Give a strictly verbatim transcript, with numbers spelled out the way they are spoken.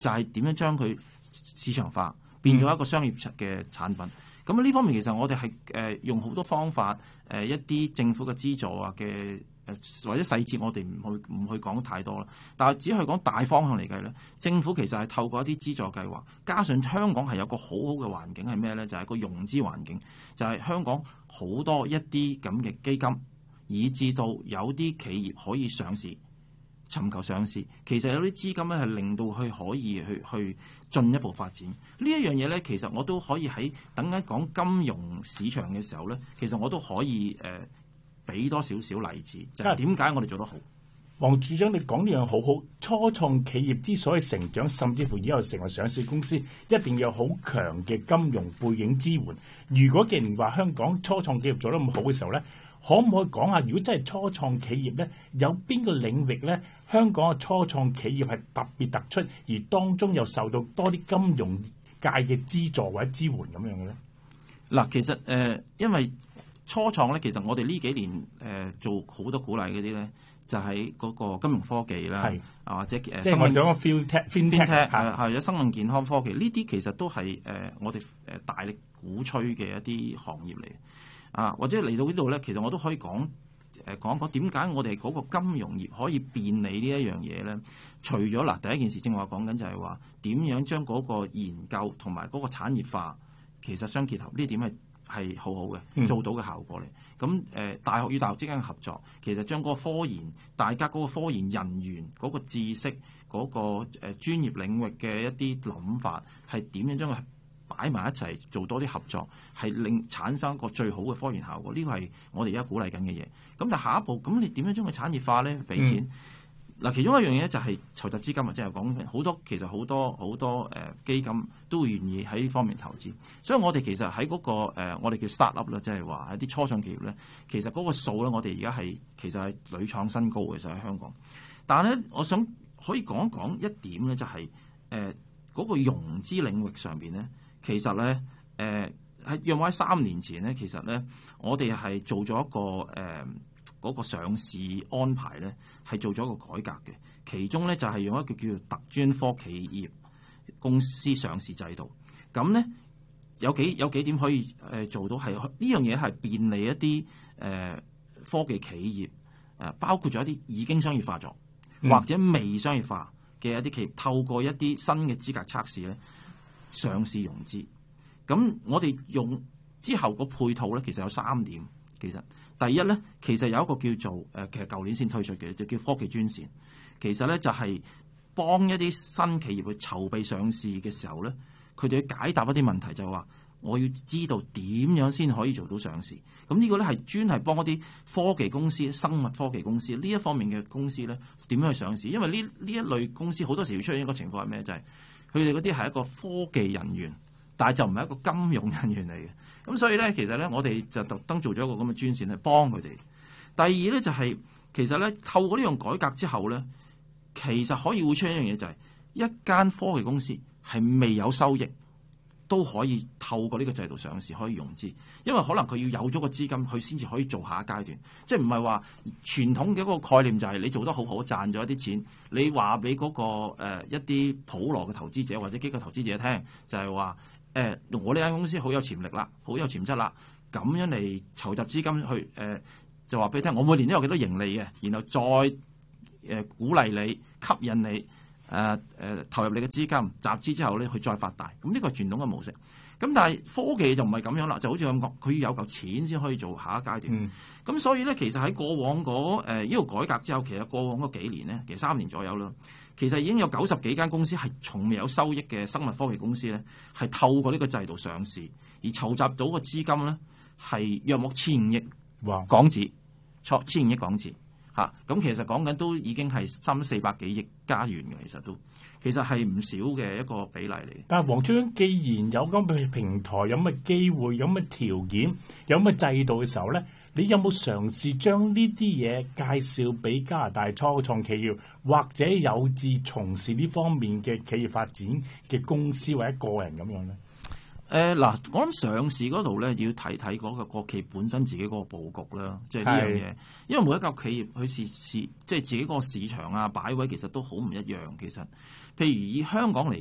就係點樣將佢市場化，變咗一個商業嘅產品。咁呢、嗯、方面其實我哋係誒用好多方法，誒、呃、一啲政府嘅資助啊嘅誒或者細節我哋唔去唔去講太多啦。但係只去講大方向嚟計咧，政府其實係透過一啲資助計劃，加上香港係有個好好嘅環境係咩咧？就係、是、個融資環境，就係、是、香港好多一啲咁嘅基金，以至到有啲企業可以上市。尋求上市，其實有啲資金咧係令到佢可以去去進一步發展。呢一樣嘢咧，其實我都可以喺等緊講金融市場嘅時候咧，其實我都可以誒俾、呃、多少少例子，就係點解我哋做得好。 黃處長，你講呢樣好好。初創企業之所以成長，甚至乎以後成為上市公司，一定要有好強嘅金融背景支援。如果既然話香港初創企業做得咁好嘅時候咧，可唔可以講下，如果真係初創企業咧，有邊個領域咧，香港嘅初創企業係特別突出，而當中又受到多啲金融界嘅資助或者支援咁樣嘅咧？ 嗱，其實誒、呃，因為初創咧，其實我哋呢幾年誒、呃、做好多鼓勵嗰啲咧，就喺嗰個金融科技啦，啊或者誒， 即係我想講 FinTech、FinTech 係係有生命健康科技，呢啲其實都係誒、呃、我哋誒大力鼓吹嘅一啲行業嚟。啊，或者嚟到呢度咧，其實我都可以講誒講一講點解我哋嗰個金融業可以便利呢一樣嘢咧。除咗嗱，第一件事正話講緊就係話點樣將嗰個研究同埋嗰個產業化其實相結合，呢點係係好好嘅，做到嘅效果嚟。咁誒、呃，大學與大學之間嘅合作，其實將嗰個科研，大家嗰個科研人員嗰個知識嗰、嗰個誒、呃、專業領域嘅一啲諗法，係點樣將佢擺埋一齊做多啲合作，係令產生一個最好嘅科研效果。呢個係我哋而家鼓勵緊嘅嘢。咁但係下一步，咁你點樣將佢產業化咧？俾錢嗱，嗯、其中一樣嘢就係籌集資金啊，即係講好多，其實好多好多誒、呃、基金都會願意喺呢方面投資。所以我哋其實喺嗰、嗰個、呃、我哋叫 start up 啦，即係話喺啲初創企業咧，其實嗰個數咧，我哋而家係其實係屢創新高嘅，就喺香港。但係咧，我想可以講一講一點咧，就係誒嗰個融資領域上邊咧。其實咧，誒喺約莫喺三年前咧，其實咧，我哋係做咗一個誒嗰、呃那個上市安排咧，係做咗一個改革嘅。其中咧就係、是、用一個叫做特專科企業公司上市制度。咁咧有幾有幾點可以誒做到係呢樣嘢係便利一啲誒、呃、科技企業誒、呃，包括咗一啲已經商業化咗、嗯、或者未商業化嘅一啲企業，透過一啲新嘅資格測試咧。上市融資，咁我哋用之後個配套咧，其實有三點。其實第一咧，其實有一個叫做誒、呃，其實舊年先推出嘅，就叫科技專線。其實咧就係、是、幫一啲新企業去籌備上市嘅時候咧，佢哋去解答一啲問題，就係話我要知道點樣先可以做到上市。咁呢個咧係專係幫一啲科技公司、生物科技公司呢一方面嘅公司咧，點樣去上市？因為呢呢一類公司好多時會出現一個情況係咩？就係、是佢哋嗰啲係一個科技人員，但係就唔係一個金融人員嚟嘅。咁所以咧，其實咧，我哋就特登做咗一個咁嘅專線去幫佢哋。第二咧就係、是、其實咧，透過呢樣改革之後咧，其實可以會出現一樣嘢，就係一間科技公司係未有收益都可以透過呢個制度上市，可以融資。因為可能佢要有咗個資金，佢先至可以做下一階段。即係唔係話傳統嘅一個概念就係你做得好好，賺咗一啲錢，你話俾嗰個、呃、一啲普羅嘅投資者或者機構投資者聽，就係話誒我呢間公司好有潛力啦，好有潛質啦，咁樣嚟籌集資金去誒、呃、就話俾你聽，我每年都有幾多盈利嘅，然後再誒、呃、鼓勵你、吸引你。誒誒、呃、投入你嘅資金，集資之後咧，佢再發大，咁呢個係傳統嘅模式。咁但係科技就唔係咁樣啦，就好似咁講，佢要有嚿錢先可以做下一階段。咁、嗯、所以咧，其實喺過往嗰誒呢個改革之後，其實過往嗰幾年咧，其實三年左右啦，其實已經有九十幾間公司係從未有收益嘅生物科技公司咧，係透過呢個制度上市，而籌集到個資金咧係約莫千五億港紙，錯千五億港紙。嚇，咁、啊、其實講緊都已經係三四百幾億加元嘅，其實都其實係唔少嘅一個比例嚟。 但係黃處長，既然有咁嘅平台，有乜機會，有乜條件，有乜制度嘅時候咧，你有冇嘗試將呢啲嘢介紹俾加拿大初創企業，或者有志從事呢方面嘅企業發展嘅公司或者個人咁樣咧？ 誒、 誒嗱、呃，我諗上市嗰度咧要睇睇嗰個國企本身自己嗰個佈局啦，即係呢樣嘢。因為每一間企業佢市市即係自己嗰個市場啊擺位其實都好唔一樣。其實，譬如以香港嚟